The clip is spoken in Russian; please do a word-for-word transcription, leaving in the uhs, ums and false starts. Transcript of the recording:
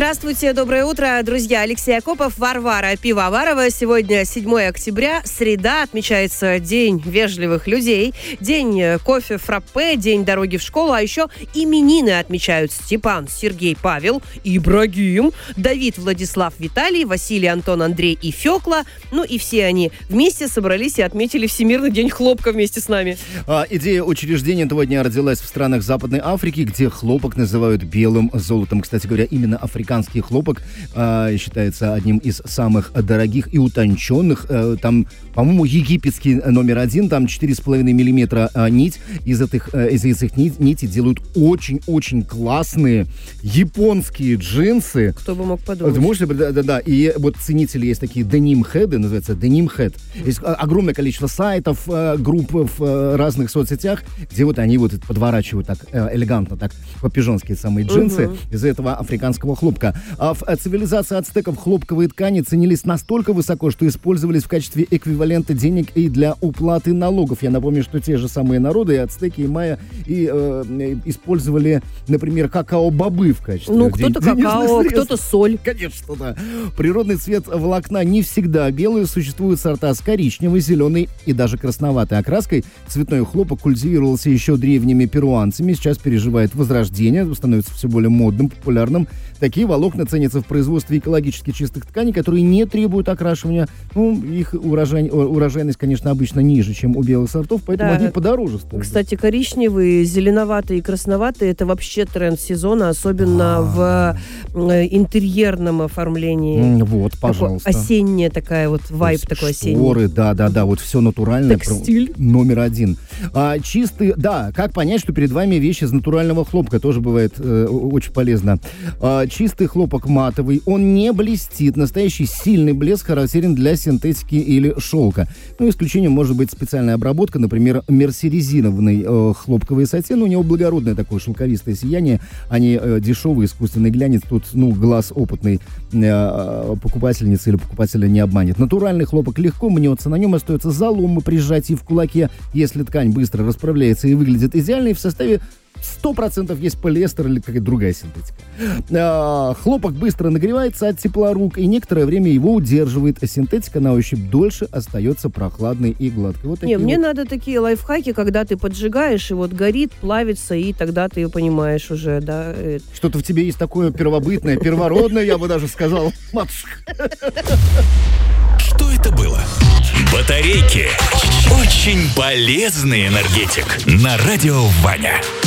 Здравствуйте, доброе утро, друзья. Алексей Акопов, Варвара Пивоварова. Сегодня седьмое октября, среда, отмечается День вежливых людей, День кофе фраппе, День дороги в школу, а еще именины отмечают Степан, Сергей, Павел, Ибрагим, Давид, Владислав, Виталий, Василий, Антон, Андрей и Фёкла. Ну и все они вместе собрались и отметили Всемирный день хлопка вместе с нами. А, идея учреждения этого дня родилась в странах Западной Африки, где хлопок называют белым золотом. Кстати говоря, именно африканский хлопок а, считается одним из самых дорогих и утонченных. А, там, по-моему, египетский номер один, там четыре с половиной миллиметра а, нить. Из этих, а, из этих нит, нитей делают очень-очень классные японские джинсы. Кто бы мог подумать. Можете, да, да, да. И вот ценители есть такие деним-хеды, называется деним-хед. Есть огромное количество сайтов, групп в разных соцсетях, где вот они вот подворачивают так элегантно, так по-пижонски самые джинсы uh-huh. из этого африканского хлопка. А в цивилизации ацтеков хлопковые ткани ценились настолько высоко, что использовались в качестве эквивалента денег и для уплаты налогов. Я напомню, что те же самые народы, и ацтеки, и майя, и, э, использовали, например, какао-бобы в качестве Ну, кто-то ден- какао, кто-то соль. Конечно, да. Природный цвет волокна не всегда белый. Существуют сорта с коричневой, зеленой и даже красноватой окраской. Цветной хлопок культивировался еще древними перуанцами. Сейчас переживает возрождение, становится все более модным, популярным. Такие волокна ценятся в производстве экологически чистых тканей, которые не требуют окрашивания. Ну, их урожай, урожайность, конечно, обычно ниже, чем у белых сортов, поэтому Да. они подороже стоят. Кстати, коричневые, зеленоватые и красноватые — это вообще тренд сезона, особенно в э, интерьерном оформлении. М, Вот, пожалуйста. Такое осенняя такая вот вайб такой осенний. Шторы, да-да-да, вот все натуральное. Текстиль. Про- Номер один. А, чистый, да, как понять, что перед вами вещь из натурального хлопка, тоже бывает э, очень полезно. А, чистый хлопок матовый, он не блестит, настоящий сильный блеск характерен для синтетики или шелка. Ну, исключением может быть специальная обработка, например, мерсеризированный э, хлопковый сатин, у него благородное такое шелковистое сияние, а не э, дешевый искусственный глянец, тут, ну, глаз опытный э, покупательницы или покупателя не обманет. Натуральный хлопок легко мнется, на нем остается заломы при сжатии в кулаке, если ткань быстро расправляется и выглядит идеально, и в составе сто процентов есть полиэстер или какая-то другая синтетика. А, хлопок быстро нагревается от тепла рук, и некоторое время его удерживает. А синтетика на ощупь дольше остается прохладной и гладкой. Вот Не, такие мне вот. надо такие лайфхаки, когда ты поджигаешь, и вот горит, плавится, и тогда ты понимаешь уже, да. э, Что-то в тебе есть такое первобытное, первородное, я бы даже сказал. Матушка. Что это было? Батарейки. Очень полезный энергетик. На радио Ваня.